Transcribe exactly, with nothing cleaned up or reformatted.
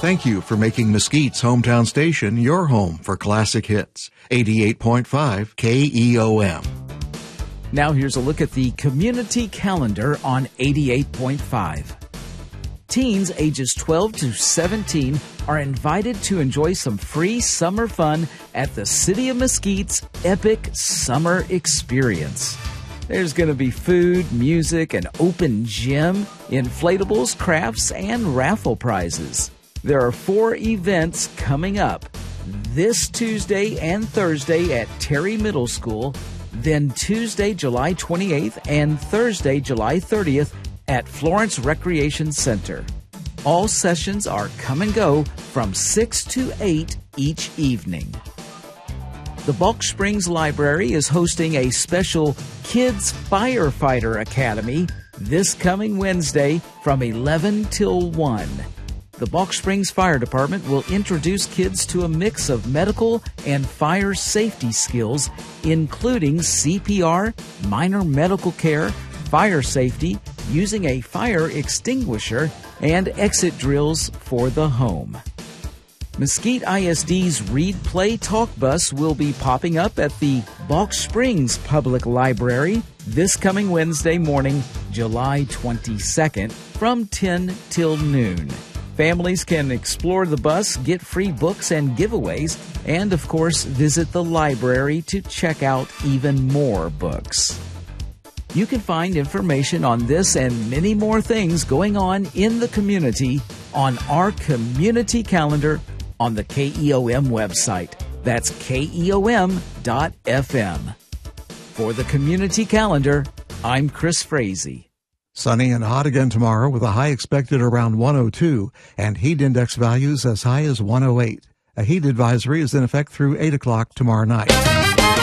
Thank you for making Mesquite's hometown station your home for classic hits. eighty-eight point five K E O M. Now here's a look at the community calendar on eighty-eight point five. Teens ages twelve to seventeen are invited to enjoy some free summer fun at the City of Mesquite's Epic Summer Experience. There's going to be food, music, an open gym, inflatables, crafts, and raffle prizes. There are four events coming up this Tuesday and Thursday at Terry Middle School, then Tuesday, July twenty-eighth and Thursday, July thirtieth at Florence Recreation Center. All sessions are come and go from six to eight each evening. The Balch Springs Library is hosting a special Kids Firefighter Academy this coming Wednesday from eleven till one. The Balch Springs Fire Department will introduce kids to a mix of medical and fire safety skills, including C P R, minor medical care, fire safety, using a fire extinguisher, and exit drills for the home. Mesquite I S D's Read Play Talk Bus will be popping up at the Balch Springs Public Library this coming Wednesday morning, July twenty-second, from ten till noon. Families can explore the bus, get free books and giveaways, and of course visit the library to check out even more books. You can find information on this and many more things going on in the community on our community calendar on the K E O M website. That's K E O M dot F M. For the community calendar, I'm Chris Frazee. Sunny and hot again tomorrow with a high expected around one oh two and heat index values as high as one oh eight. A heat advisory is in effect through eight o'clock tomorrow night.